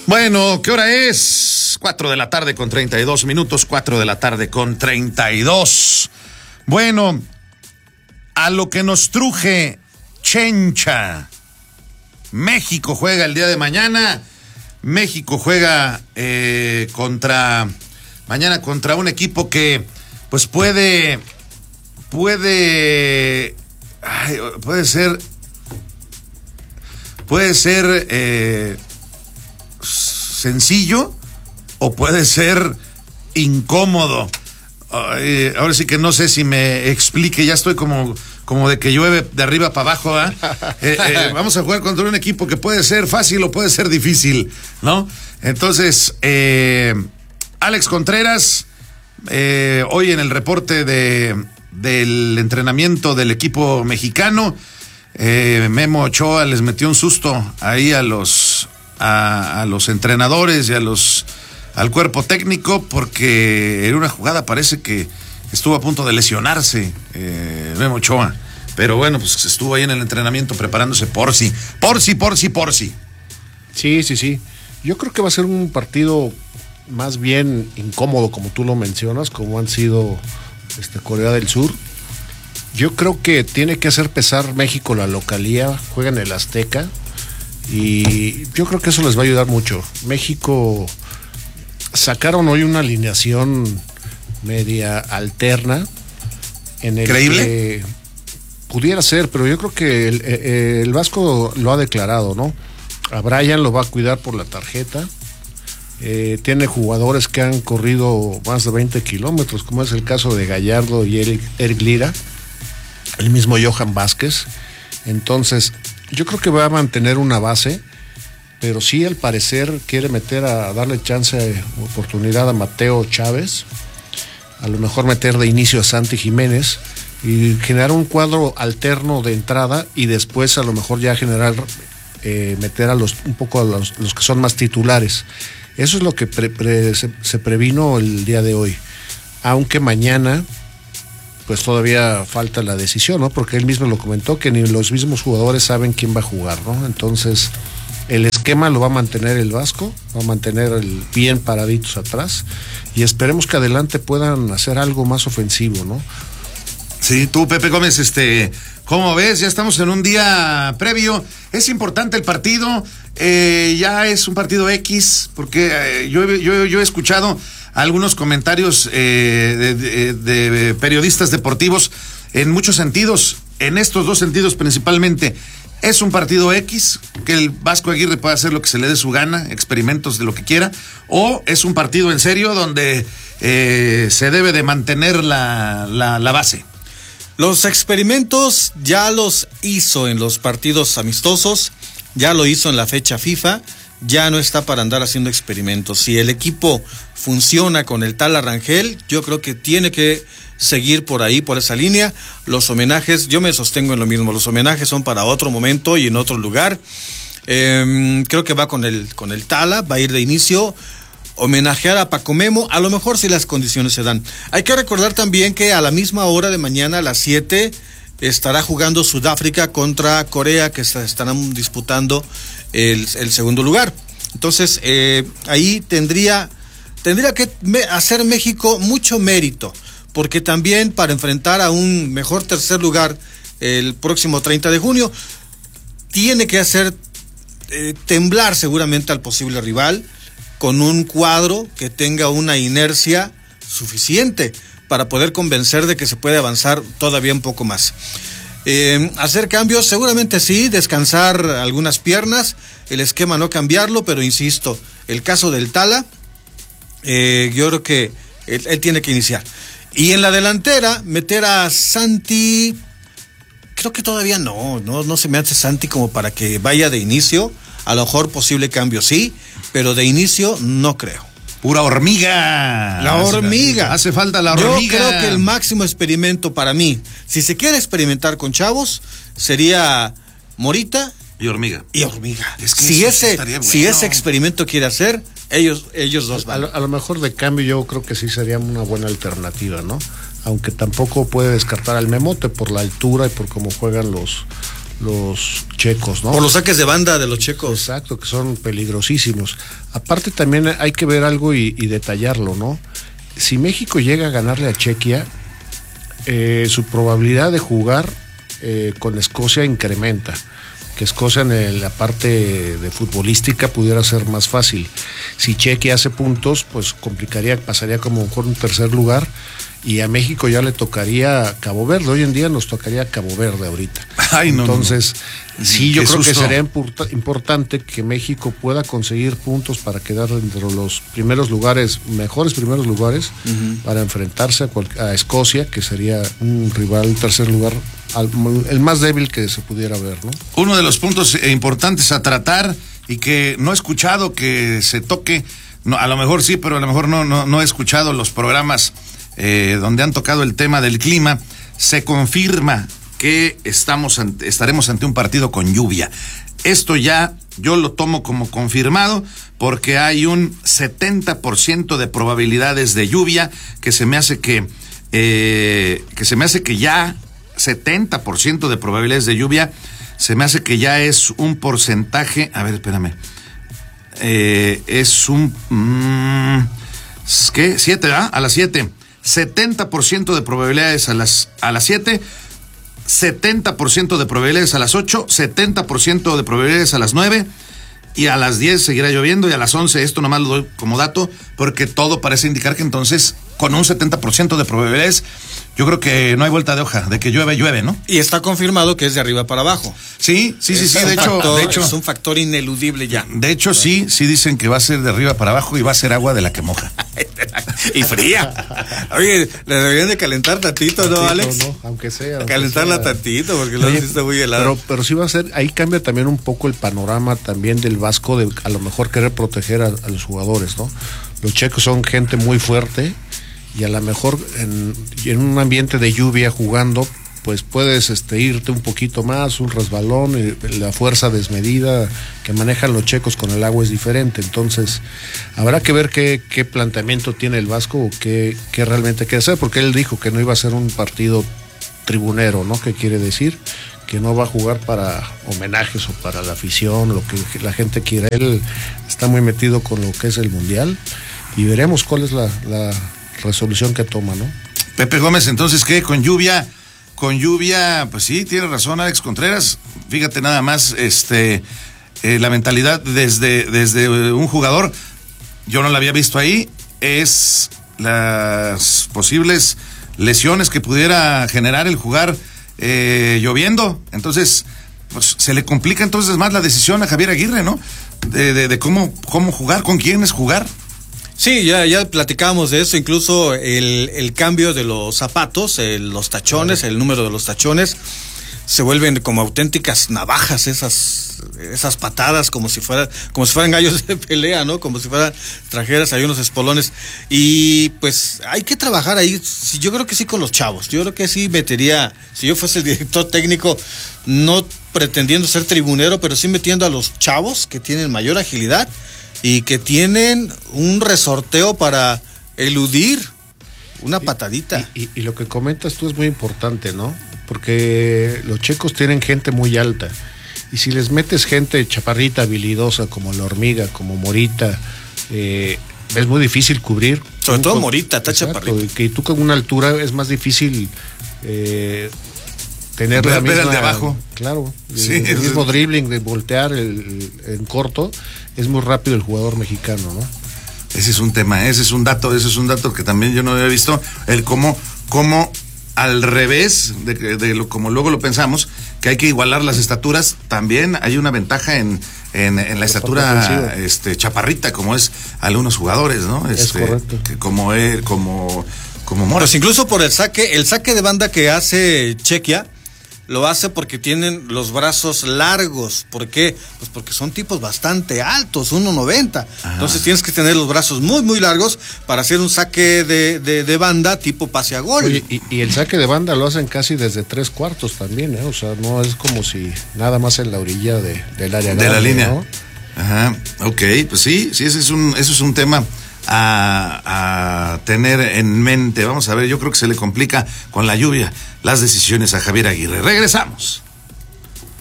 Bueno, ¿qué hora es? 4 de la tarde con 32 minutos, 4 de la tarde con 32. Bueno, a lo que nos truje Chencha. México juega el día de mañana. México juega mañana contra un equipo que pues puede ser sencillo o puede ser incómodo. Ahora sí que no sé si me explique, ya estoy como de que llueve de arriba para abajo, vamos a jugar contra un equipo que puede ser fácil o puede ser difícil, ¿no? Entonces, Alex Contreras, hoy en el reporte del entrenamiento del equipo mexicano, Memo Ochoa les metió un susto ahí a los entrenadores y al cuerpo técnico, porque en una jugada parece que estuvo a punto de lesionarse Memo Ochoa, pero bueno, pues estuvo ahí en el entrenamiento preparándose por si. Sí. Yo creo que va a ser un partido más bien incómodo, como tú lo mencionas, como han sido Corea del Sur. Yo creo que tiene que hacer pesar México la localía, juega en el Azteca, y yo creo que eso les va a ayudar mucho. México sacaron hoy una alineación media alterna en el ¿creíble? que pudiera ser, pero yo creo que el Vasco lo ha declarado, ¿no? A Brian lo va a cuidar por la tarjeta. Tiene jugadores que han corrido más de 20 kilómetros, como es el caso de Gallardo y Eric Lira, el mismo Johan Vázquez. Entonces, yo creo que va a mantener una base, pero sí, al parecer, quiere darle chance, oportunidad a Mateo Chávez, a lo mejor meter de inicio a Santi Jiménez y generar un cuadro alterno de entrada, y después a lo mejor ya meter a los que son más titulares. Eso es lo que se previno el día de hoy, aunque mañana pues todavía falta la decisión, ¿no? Porque él mismo lo comentó, que ni los mismos jugadores saben quién va a jugar, ¿no? Entonces, el esquema lo va a mantener el Vasco, va a mantener bien paraditos atrás, y esperemos que adelante puedan hacer algo más ofensivo, ¿no? Sí, tú, Pepe Gómez, ¿cómo ves? Ya estamos en un día previo. Es importante el partido, ya es un partido X, porque yo he escuchado algunos comentarios de periodistas deportivos en muchos sentidos, en estos dos sentidos principalmente. Es un partido X, que el Vasco Aguirre puede hacer lo que se le dé su gana, experimentos de lo que quiera, o es un partido en serio donde se debe de mantener la base. Los experimentos ya los hizo en los partidos amistosos, ya lo hizo en la fecha FIFA, ya no está para andar haciendo experimentos. Si el equipo funciona con el Tala Rangel, yo creo que tiene que seguir por ahí, por esa línea. Los homenajes, yo me sostengo en lo mismo, los homenajes son para otro momento y en otro lugar. Creo que va con el Tala, va a ir de inicio, homenajear a Paco Memo, a lo mejor si las condiciones se dan. Hay que recordar también que a la misma hora de mañana, a las 7, estará jugando Sudáfrica contra Corea, que estarán disputando el segundo lugar. Entonces, ahí tendría que hacer México mucho mérito, porque también para enfrentar a un mejor tercer lugar el próximo 30 de junio, tiene que hacer temblar seguramente al posible rival con un cuadro que tenga una inercia suficiente para poder convencer de que se puede avanzar todavía un poco más. Hacer cambios, seguramente sí, descansar algunas piernas, el esquema no cambiarlo, pero insisto, el caso del Tala, yo creo que él tiene que iniciar. Y en la delantera, meter a Santi, creo que todavía no se me hace Santi como para que vaya de inicio. A lo mejor posible cambio sí, pero de inicio no creo. Pura hormiga. La hormiga. Hace falta la hormiga. Yo creo que el máximo experimento para mí, si se quiere experimentar con chavos, sería Morita y hormiga. Es que si ese experimento quiere hacer, ellos dos van. A lo mejor de cambio yo creo que sí sería una buena alternativa, ¿no? Aunque tampoco puede descartar al Memote por la altura y por cómo juegan los checos, ¿no? Por los saques de banda de los checos. Exacto, que son peligrosísimos. Aparte también hay que ver algo y detallarlo, ¿no? Si México llega a ganarle a Chequia, su probabilidad de jugar con Escocia incrementa. Que Escocia en la parte de futbolística pudiera ser más fácil. Si Chequia hace puntos, pues pasaría como mejor un tercer lugar, y a México ya le tocaría Cabo Verde. Hoy en día nos tocaría Cabo Verde ahorita. Ay, no. Entonces, no. Sí, yo creo susto. que sería importante que México pueda conseguir puntos para quedar entre los mejores primeros lugares, para enfrentarse a Escocia, que sería un rival, tercer lugar, el más débil que se pudiera ver, ¿no? Uno de los puntos importantes a tratar y que no he escuchado que se toque, no, a lo mejor sí, pero a lo mejor no he escuchado los programas donde han tocado el tema del clima. Se confirma que estaremos ante un partido con lluvia. Esto ya yo lo tomo como confirmado, porque hay un 70% de probabilidades de lluvia, que se me hace que ya 70% de probabilidades de lluvia, se me hace que ya es un porcentaje, a ver, espérame, es un, ¿qué? 7, ¿verdad? A las 7, 70% de probabilidades a las 7, 70% de probabilidades a las 8, 70% de probabilidades a las 9, y a las 10 seguirá lloviendo, y a las 11, esto nomás lo doy como dato, porque todo parece indicar que entonces, con un 70% de probabilidades, yo creo que no hay vuelta de hoja, de que llueve, ¿no? Y está confirmado que es de arriba para abajo. Sí, de hecho es un factor ineludible ya. De hecho, sí dicen que va a ser de arriba para abajo y va a ser agua de la que moja. Y fría. Oye, le deberían de calentar tantito, ¿no, Alex? No, aunque sea. Calentarla tantito, porque luego sí está muy helado. Pero sí va a ser, ahí cambia también un poco el panorama también del Vasco, de a lo mejor querer proteger a los jugadores, ¿no? Los checos son gente muy fuerte, y a lo mejor en un ambiente de lluvia jugando, pues puedes irte un poquito más, un resbalón, la fuerza desmedida que manejan los checos con el agua es diferente. Entonces habrá que ver qué planteamiento tiene el Vasco, o qué realmente quiere hacer, porque él dijo que no iba a ser un partido tribunero, ¿no? ¿Qué quiere decir? Que no va a jugar para homenajes o para la afición, lo que la gente quiera. Él está muy metido con lo que es el Mundial, y veremos cuál es la resolución que toma, ¿no? Pepe Gómez, entonces, ¿qué? Con lluvia, pues sí, tiene razón Alex Contreras. Fíjate nada más, la mentalidad desde un jugador, yo no la había visto ahí, es las posibles lesiones que pudiera generar el jugar lloviendo. Entonces, pues se le complica entonces más la decisión a Javier Aguirre, ¿no? De cómo jugar, con quiénes jugar. Sí, ya platicábamos de eso, incluso el cambio de los zapatos, los tachones, el número de los tachones, se vuelven como auténticas navajas esas patadas, como si fueran gallos de pelea, ¿no? Como si trajeras ahí unos espolones. Y pues hay que trabajar ahí, yo creo que sí, con los chavos. Yo creo que sí metería, si yo fuese el director técnico, no pretendiendo ser tribunero, pero sí metiendo a los chavos que tienen mayor agilidad y que tienen un resorteo para eludir una patadita. Y lo que comentas tú es muy importante, ¿no? Porque los checos tienen gente muy alta, y si les metes gente chaparrita, habilidosa, como la Hormiga, como Morita, es muy difícil cubrir. Sobre todo Morita, está chaparrita. Y que tú con una altura es más difícil tener la misma, ver al de abajo. Claro, sí, el mismo dribbling, de voltear en corto, es muy rápido el jugador mexicano, ¿no? Ese es un tema, ese es un dato que también yo no había visto, el cómo al revés de lo como luego lo pensamos, que hay que igualar las estaturas, también hay una ventaja en la estatura chaparrita, como es algunos jugadores, ¿no? Es correcto. Que como Mora. Pues incluso por el saque de banda que hace Chequia, lo hace porque tienen los brazos largos. ¿Por qué? Pues porque son tipos bastante altos, 1.90. Entonces tienes que tener los brazos muy, muy largos para hacer un saque de banda tipo pase a gol. Oye, y el saque de banda lo hacen casi desde 3/4 también, ¿eh? O sea, no es como si nada más en la orilla del área grande, de la línea, ¿no? Ajá, ok, pues sí, ese es un tema a tener en mente. Vamos a ver, yo creo que se le complica con la lluvia las decisiones a Javier Aguirre. Regresamos.